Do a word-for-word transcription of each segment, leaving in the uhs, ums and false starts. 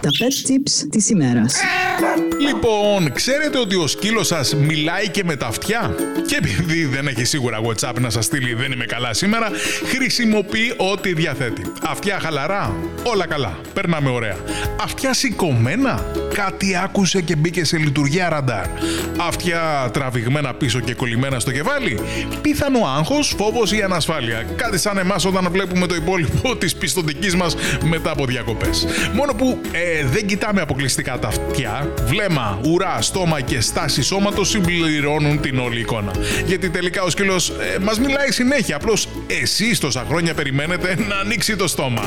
Τα pet tips της ημέρας. Λοιπόν, ξέρετε ότι ο σκύλος σας μιλάει και με τα αυτιά? Και επειδή δεν έχει σίγουρα WhatsApp να σας στείλει «Δεν είμαι καλά σήμερα», χρησιμοποιεί ό,τι διαθέτει. Αυτιά χαλαρά, όλα καλά, περνάμε ωραία. Αυτιά σηκωμένα, κάτι άκουσε και μπήκε σε λειτουργία ραντάρ. Αυτιά τραβηγμένα πίσω και κολλημένα στο κεφάλι, πιθανό άγχος, φόβος ή ανασφάλεια. Κάτι σαν εμάς όταν βλέπουμε το υπόλοιπο της πιστωτικής μας μετά από διακοπές. Μόνο που ε, δεν κοιτάμε αποκλειστικά τα αυτιά. Βλέμμα, ουρά, στόμα και στάση σώματος συμπληρώνουν την όλη εικόνα. Γιατί τελικά ο σκύλος ε, μας μιλάει συνέχεια. Απλώς εσείς τόσα χρόνια περιμένετε να ανοίξει το στόμα.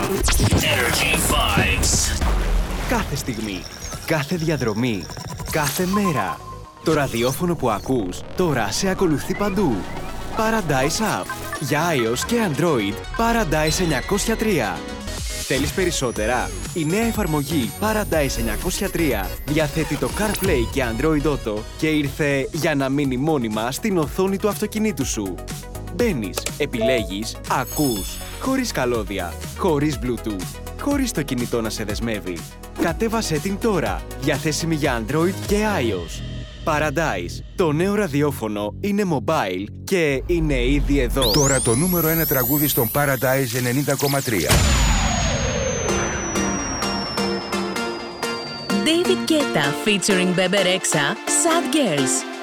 Κάθε στιγμή, κάθε διαδρομή, κάθε μέρα. Το ραδιόφωνο που ακούς τώρα σε ακολουθεί παντού. Paradise App. Για iOS και Android, Paradise εννιακόσια τρία. Θέλεις περισσότερα? Η νέα εφαρμογή Paradise εννιακόσια τρία διαθέτει το CarPlay και Android Auto και ήρθε για να μείνει μόνιμα στην οθόνη του αυτοκινήτου σου. Μπαίνεις, επιλέγεις, ακούς, χωρίς καλώδια, χωρίς Bluetooth, χωρίς το κινητό να σε δεσμεύει. Κατέβασέ την τώρα, διαθέσιμη για Android και iOS. Paradise, το νέο ραδιόφωνο είναι mobile και είναι ήδη εδώ. Τώρα το νούμερο ένα τραγούδι στον Paradise ενενήντα κόμμα τρία. David Guetta featuring Bebe Rexha, Sad Girls.